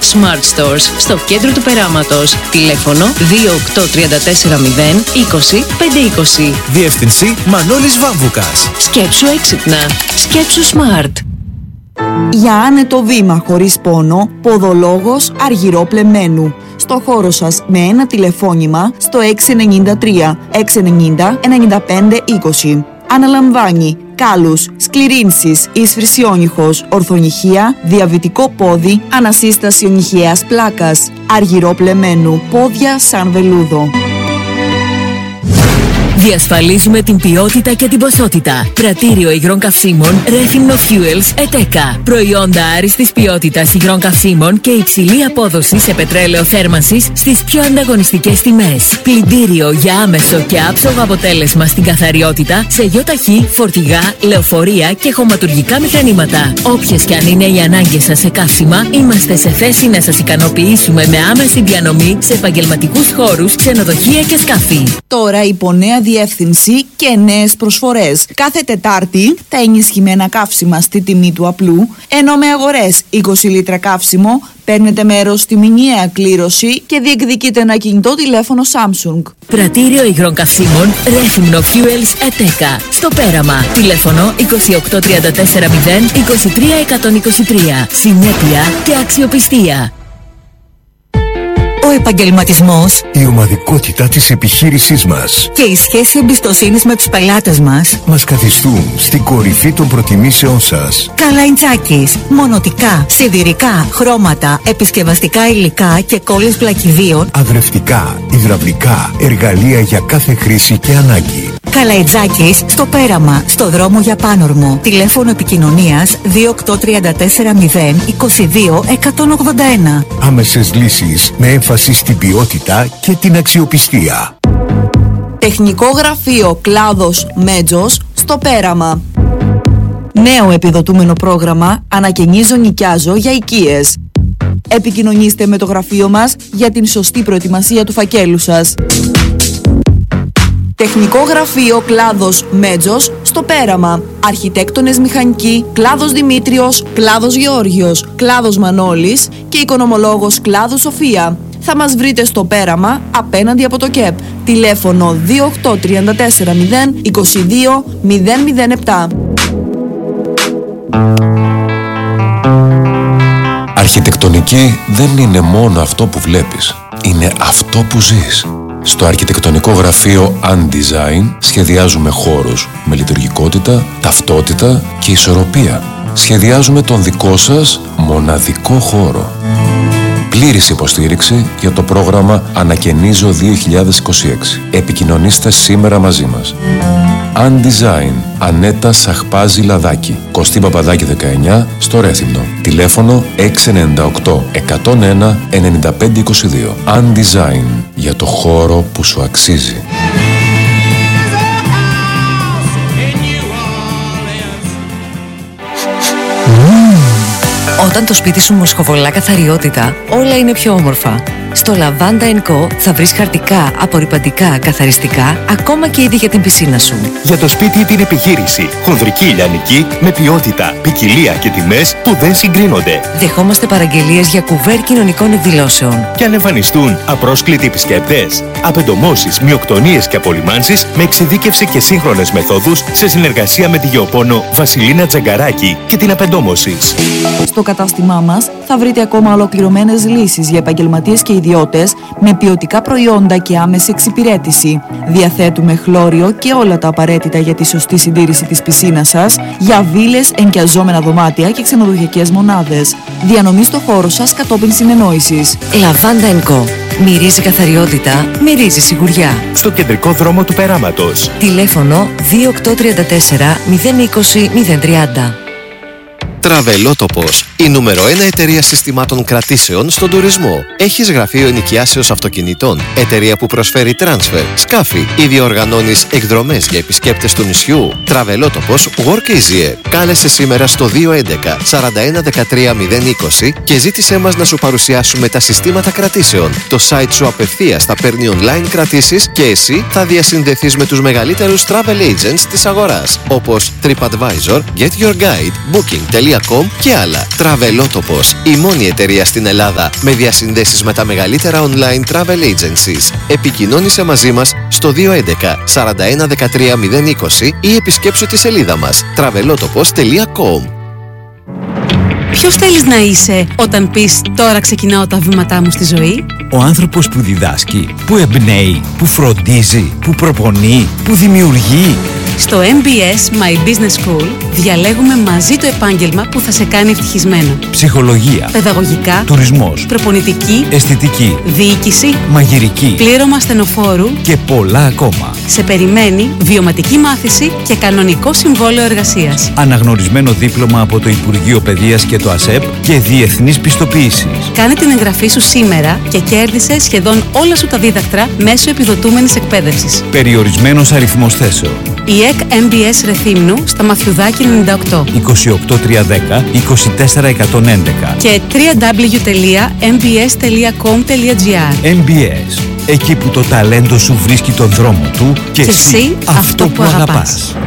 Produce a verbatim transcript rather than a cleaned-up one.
Smart Stores στο κέντρο του Περάματος. Τηλέφωνο δύο οκτώ τρία τέσσερα μηδέν είκοσι πεντακόσια είκοσι. Διεύθυνση Μανώλης Βάμβουκας. Σκέψου έξυπνα. Σκέψου Smart. Για άνετο βήμα χωρίς πόνο, ποδολόγος Αργυρό Πλεμένου. Στο χώρο σας με ένα τηλεφώνημα στο έξι εννιά τρία έξι εννιά εννιά πέντε είκοσι. Αναλαμβάνει κάλους, σκληρύνσεις, ισφρυσιόνυχος, ορθονυχία, διαβητικό πόδι, ανασύσταση ονυχαίας πλάκας. Αργυρό Πλεμένου, πόδια σαν βελούδο. Διασφαλίζουμε την ποιότητα και την ποσότητα. Πρατήριο υγρών καυσίμων Rethymno Fuels ΕΤΕΚΑ. Προϊόντα άριστης ποιότητας υγρών καυσίμων και υψηλή απόδοση σε πετρέλαιο θέρμανσης στις πιο ανταγωνιστικές τιμές. Πλυντήριο για άμεσο και άψογο αποτέλεσμα στην καθαριότητα σε γιοταχή, φορτηγά, λεωφορεία και χωματουργικά μηχανήματα. Όποιες και αν είναι οι ανάγκες σας σε καύσιμα, είμαστε σε θέση να σας ικανοποιήσουμε με άμεση διανομή σε επαγγελματικούς χώρους, ξενοδοχεία και σκάφη. Τώρα υπό νέα διεύθυνση και νέες προσφορές. Κάθε Τετάρτη τα ενισχυμένα καύσιμα στη τιμή του απλού, ενώ με αγορές είκοσι λίτρα καύσιμο παίρνετε μέρος στη μηνιαία κλήρωση και διεκδικείτε ένα κινητό τηλέφωνο Samsung. Πρατήριο υγρών καυσίμων Rethymno Fuels ΕΤΕΚΑ. Στο Πέραμα. Τηλέφωνο είκοσι οκτώ τριάντα τέσσερα μηδέν είκοσι τρία εκατόν είκοσι τρία. Συνέπεια και αξιοπιστία. Ο επαγγελματισμός, η ομαδικότητα της επιχείρησής μας και η σχέση εμπιστοσύνης με τους πελάτες μας μας καθιστούν στην κορυφή των προτιμήσεων σας. Καλαϊτζάκης, μονοτικά, σιδηρικά, χρώματα, επισκευαστικά υλικά και κόλλες πλακιδίων, αδρευτικά, υδραυλικά, εργαλεία για κάθε χρήση και ανάγκη. Καλαϊτζάκης στο Πέραμα, στο δρόμο για Πάνορμο. Τηλέφωνο επικοινωνίας δύο οκτώ τρία τέσσερα μηδέν είκοσι δύο εκατόν ογδόντα ένα. Άμεσες λύσεις με έμφαση στην ποιότητα και την αξιοπιστία. Τεχνικό γραφείο Κλάδος Μέτζος στο Πέραμα. Νέο επιδοτούμενο πρόγραμμα Ανακαινίζω νοικιάζω για οικίες. Επικοινωνήστε με το γραφείο μας για την σωστή προετοιμασία του φακέλου σας. Τεχνικό γραφείο Κλάδος Μέτζος στο Πέραμα. Αρχιτέκτονες μηχανικοί Κλάδος Δημήτριος, Κλάδος Γεώργιος, Κλάδος Μανώλης και οικονομολόγος Κλάδος Σοφία. Θα μας βρείτε στο Πέραμα απέναντι από το ΚΕΠ. Τηλέφωνο δύο οκτώ τρία τέσσερα μηδέν είκοσι δύο μηδέν μηδέν επτά. Αρχιτεκτονική δεν είναι μόνο αυτό που βλέπεις. Είναι αυτό που ζεις. Στο αρχιτεκτονικό γραφείο Undesign σχεδιάζουμε χώρους με λειτουργικότητα, ταυτότητα και ισορροπία. Σχεδιάζουμε τον δικό σας μοναδικό χώρο. Πλήρης υποστήριξη για το πρόγραμμα Ανακαινίζω δύο χιλιάδες είκοσι έξι. Επικοινωνήστε σήμερα μαζί μας. Undesign, Ανέτα Σαχπάζη Λαδάκη, Κωστή Παπαδάκη δεκαεννιά, στο Ρέθυμνο. Τηλέφωνο έξι εννιά οκτώ εκατόν ένα ενενήντα πέντε είκοσι δύο. Undesign, για το χώρο που σου αξίζει. Όταν το σπίτι σου μοσχοβολά καθαριότητα, όλα είναι πιο όμορφα. Στο Lavanda εντ κο θα βρεις χαρτικά, απορρυπαντικά, καθαριστικά, ακόμα και είδη για την πισίνα σου. Για το σπίτι ή την επιχείρηση, χονδρική ηλιανική, με ποιότητα, ποικιλία και τιμές που δεν συγκρίνονται. Δεχόμαστε παραγγελίες για κουβέρ κοινωνικών εκδηλώσεων. Και αν εμφανιστούν απρόσκλητοι επισκέπτες, απεντομώσεις, μειοκτονίες και απολυμάνσεις με εξειδίκευση και σύγχρονες μεθόδους σε συνεργασία με τη γεωπόνο Βασιλίνα Τζαγκαράκη και την απεντόμωσης. Στο κατάστημά μας θα βρείτε ακόμα ολοκληρωμένες λύσεις για επαγγελματίες και ιδιώτες με ποιοτικά προϊόντα και άμεση εξυπηρέτηση. Διαθέτουμε χλώριο και όλα τα απαραίτητα για τη σωστή συντήρηση της πισίνας σας, για βίλες, ενοικιαζόμενα δωμάτια και ξενοδοχειακές μονάδες. Διανομή στο χώρο σας κατόπιν συνεννόησης. Lavanda εντ κο. Μυρίζει καθαριότητα, μυρίζει σιγουριά. Στο κεντρικό δρόμο του Περάματος. Τηλέφωνο δύο οκτώ τρία τέσσερα μηδέν είκοσι μηδέν τριάντα. Τραβελότοπος, η νούμερο ένα εταιρεία συστημάτων κρατήσεων στον τουρισμό. Έχεις γραφείο ενοικιάσεως αυτοκινητών, εταιρεία που προσφέρει transfer, σκάφη ή διοργανώνεις εκδρομές για επισκέπτες του νησιού. Τραβελότοπος Work Easier. Κάλεσε σήμερα στο δύο έντεκα σαράντα ένα δεκατρία μηδέν είκοσι και ζήτησέ μας να σου παρουσιάσουμε τα συστήματα κρατήσεων. Το site σου απευθείας θα παίρνει online κρατήσεις και εσύ θα διασυνδεθείς με τους μεγαλύτερους travel agents της αγοράς, όπως TripAdvisor, Get Your Guide, Booking τελεία com τελεία κομ και άλλα. Τραβελότοπος, η μόνη εταιρεία στην Ελλάδα με διασυνδέσεις με τα μεγαλύτερα online travel agencies. Επικοινώνησε μαζί μας στο δύο έντεκα σαράντα ένα δεκατρία μηδέν είκοσι ή επισκέψου τη σελίδα μας τραβελότοπος τελεία κομ. Ποιος θέλεις να είσαι όταν πεις «Τώρα ξεκινάω τα βήματά μου στη ζωή»? Ο άνθρωπος που διδάσκει, που εμπνέει, που φροντίζει, που προπονεί, που δημιουργεί. Στο εμ μπι ες My Business School διαλέγουμε μαζί το επάγγελμα που θα σε κάνει ευτυχισμένο. Ψυχολογία, παιδαγωγικά, τουρισμός, προπονητική, αισθητική, διοίκηση, μαγειρική, πλήρωμα στενοφόρου και πολλά ακόμα. Σε περιμένει βιωματική μάθηση και κανονικό συμβόλαιο εργασίας. Αναγνωρισμένο δίπλωμα από το Υπουργείο Παιδείας και το ΑΣΕΠ και διεθνής πιστοποίησης. Κάνε την εγγραφή σου σήμερα και κέρδισε σχεδόν όλα σου τα δίδακτρα μέσω επιδοτούμενης εκπαίδευσης. Περιορισμένος αριθμός θέσεων. Η ΕΚ εμ μπι ες Ρεθύμνου στα Μαθιουδάκη ενενήντα οκτώ. είκοσι οκτώ τριακόσια δέκα είκοσι τέσσερα εκατόν έντεκα και double-u double-u double-u τελεία εμ μπι ες τελεία κομ τελεία τζι άρ. εμ μπι ες. Εκεί που το ταλέντο σου βρίσκει τον δρόμο του και, και εσύ αυτό που αγαπάς. αγαπάς.